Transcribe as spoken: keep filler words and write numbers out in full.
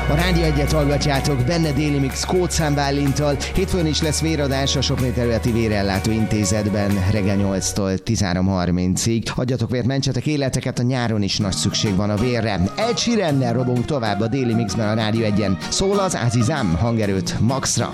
A Rádió egyet hallgatjátok, benne Déli Mix Kóczán Bálinttal. Hétfőn is lesz véradás a Sopron területi vérellátó intézetben reggel nyolctól tizenhárom harmincig. Adjatok vért, mentsetek életeket, a nyáron is nagy szükség van a vérre. Egy Sheerannel robunk tovább a Déli Mixben a Rádió egyen. Szól az Azizam, hangerőt maxra.